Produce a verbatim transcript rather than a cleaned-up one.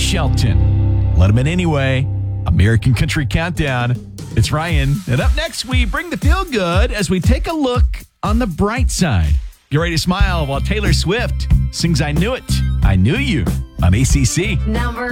Shelton. Let him in anyway. American Country Countdown. It's Ryan. And up next, we bring the feel good as we take a look on the bright side. Get ready to smile while Taylor Swift sings I Knew It, I Knew You on A C C. Number